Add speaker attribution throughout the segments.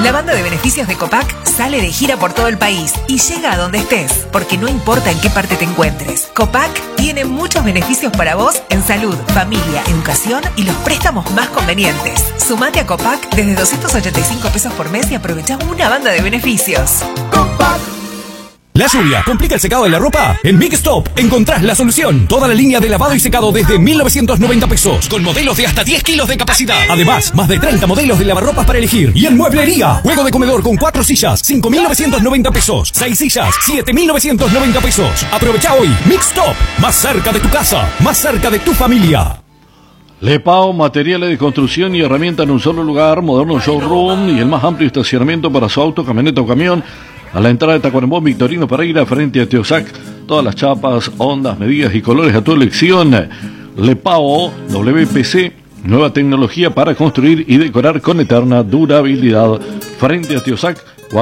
Speaker 1: La banda de beneficios de Copac sale de gira por todo el país y llega a donde estés, porque no importa en qué parte te encuentres. Copac tiene muchos beneficios para vos en salud, familia, educación y los préstamos más convenientes. Sumate a Copac desde 285 pesos por mes y aprovecha una banda de beneficios.
Speaker 2: Copac.
Speaker 3: ¿La lluvia complica el secado de la ropa? En Big Stop encontrás la solución. Toda la línea de lavado y secado desde 1.990 pesos, con modelos de hasta 10 kilos de capacidad. Además, más de 30 modelos de lavarropas para elegir. Y en mueblería, juego de comedor con 4 sillas, 5.990 pesos. 6 sillas, 7.990 pesos. Aprovecha hoy. Big Stop, más cerca de tu casa, más cerca de tu familia.
Speaker 4: Lepao, materiales de construcción y herramientas en un solo lugar, moderno showroom y el más amplio estacionamiento para su auto, camioneta o camión. A la entrada de Tacuarembó, Victorino Pereira, frente a Teosac. Todas las chapas, ondas, medidas y colores a tu elección. Lepao, WPC, nueva tecnología para construir y decorar con eterna durabilidad. Frente a Teosac,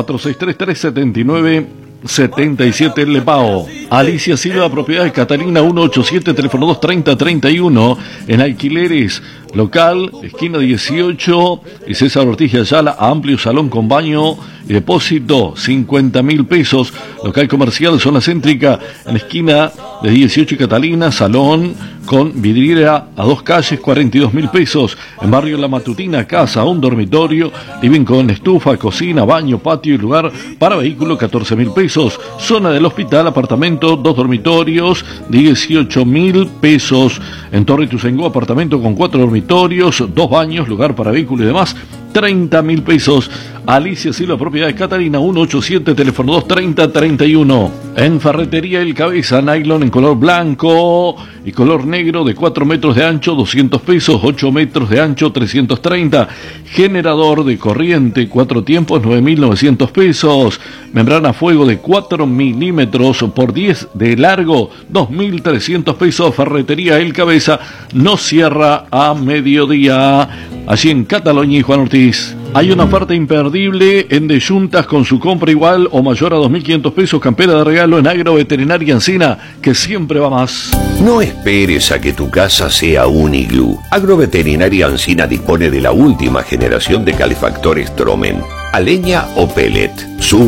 Speaker 4: 4633-7977 Lepao. Alicia Silva, propiedades Catalina 187, teléfono 230-31, en alquileres, local, esquina 18, y César Ortiz de Ayala, amplio salón con baño y depósito, 50.000 pesos, local comercial, zona céntrica, en esquina de 18 y Catalina, salón con vidriera a 2 calles, 42.000 pesos, en barrio La Matutina, casa, un dormitorio, living con estufa, cocina, baño, patio y lugar para vehículo, 14.000 pesos, zona del hospital, apartamento, 2 dormitorios, 18.000 pesos, en Torre Ituzaingó, apartamento con 4 dormitorios, 2 baños, lugar para vehículo y demás, 30.000 pesos. Alicia Silva, propiedades Catalina 187, teléfono 230-31. En Ferretería El Cabeza, nylon en color blanco y color negro de 4 metros de ancho, 200 pesos, 8 metros de ancho, 330. Generador de corriente, 4 tiempos, 9.900 pesos. Membrana a fuego de 4 milímetros por 10 de largo, 2.300 pesos. Ferretería El Cabeza no cierra a mediodía. Allí en Cataluña y Juan Ortiz. Hay una oferta imperdible en De Yuntas con su compra igual o mayor a 2.500 pesos, campera de regalo en Agroveterinaria Encina, que siempre va más.
Speaker 5: No esperes a que tu casa sea un iglú. Agroveterinaria Encina dispone de la última generación de calefactores Tromen, a leña o pellet.